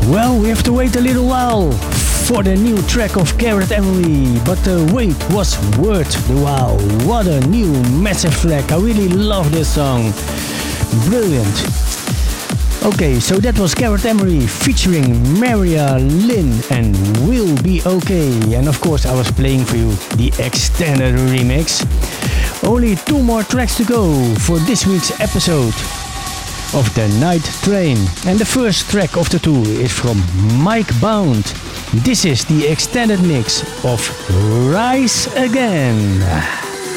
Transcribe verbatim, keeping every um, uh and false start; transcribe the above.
Well, we have to wait a little while for the new track of Gareth Emery, but the wait was worth the while. What a new massive track. I really love this song. Brilliant. Okay, so that was Gareth Emery featuring Maria Lynn and We'll Be Okay. And of course I was playing for you the extended remix. Only two more tracks to go for this week's episode of The Night Train. And the first track of the two is from Mike Bound. This is the extended mix of Rise Again.